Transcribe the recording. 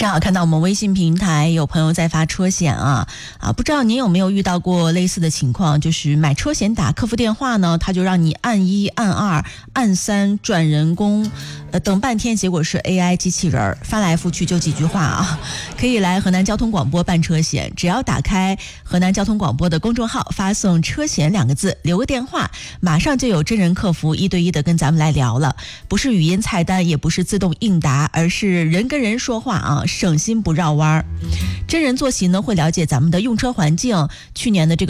正好看到我们微信平台有朋友在发车险不知道您有没有遇到过类似的情况，就是买车险打客服电话呢，他就让你按1按2按3转人工，等半天，结果是 AI 机器人，翻来覆去就几句话可以来河南交通广播办车险，只要打开河南交通广播的公众号，发送车险2个字，留个电话，马上就有真人客服1对1的跟咱们来聊了，不是语音菜单，也不是自动应答，而是人跟人说话省心不绕弯。真人坐席呢会了解咱们的用车环境，去年的这个